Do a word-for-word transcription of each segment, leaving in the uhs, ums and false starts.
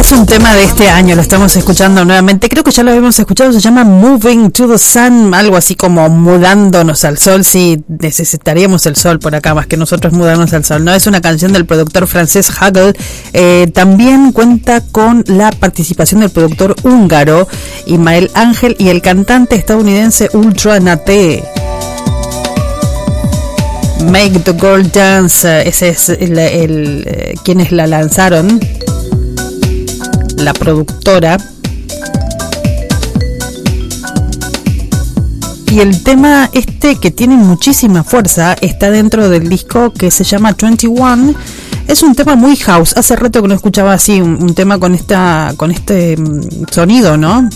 Es un tema de este año, lo estamos escuchando nuevamente, creo que ya lo habíamos escuchado, se llama Moving to the Sun, algo así como mudándonos al sol. Sí, necesitaríamos el sol por acá más que nosotros mudarnos al sol, ¿no? Es una canción del productor francés Hagel, eh, también cuenta con la participación del productor húngaro Ismael Ángel y el cantante estadounidense Ultra Naté. Make the Girl Dance, ese es el, el, el quienes la lanzaron, la productora. Y el tema este, que tiene muchísima fuerza, está dentro del disco que se llama veintiuno. Es un tema muy house. Hace rato que no escuchaba así un, un tema con esta con este sonido, ¿no?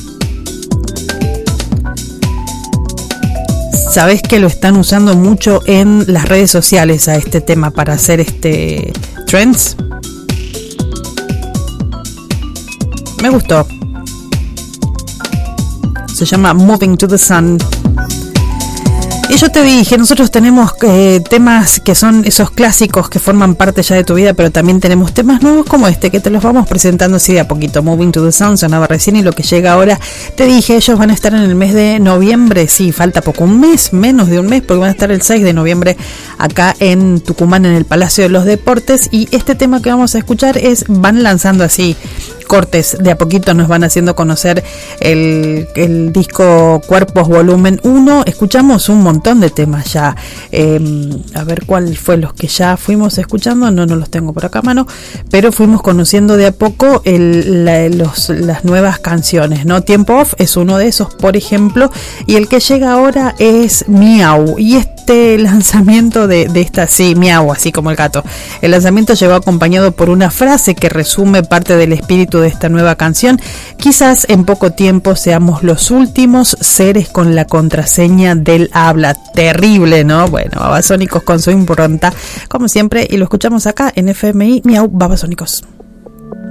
Sabés que lo están usando mucho en las redes sociales a este tema para hacer este trends. Me gustó. Se llama Moving to the Sun. Y yo te dije, nosotros tenemos eh, temas que son esos clásicos que forman parte ya de tu vida, pero también tenemos temas nuevos como este, que te los vamos presentando así de a poquito. Moving to the Sun sonaba recién y lo que llega ahora, te dije, ellos van a estar en el mes de noviembre. Sí, falta poco, un mes, menos de un mes, porque van a estar el seis de noviembre acá en Tucumán, en el Palacio de los Deportes. Y este tema que vamos a escuchar es, van lanzando así cortes, de a poquito nos van haciendo conocer el, el disco Cuerpos Volumen uno. Escuchamos un montón de temas ya, eh, a ver cuál fue los que ya fuimos escuchando, no, no los tengo por acá a mano, pero fuimos conociendo de a poco el, la, los, las nuevas canciones, ¿no? Tiempo Off es uno de esos, por ejemplo, y el que llega ahora es Miau, y este lanzamiento de, de esta, sí, Miau, así como el gato, el lanzamiento llegó acompañado por una frase que resume parte del espíritu de esta nueva canción. Quizás en poco tiempo seamos los últimos seres con la contraseña del habla. Terrible, ¿no? Bueno, Babasónicos con su impronta, como siempre, y lo escuchamos acá en F M I. Miau, Babasónicos.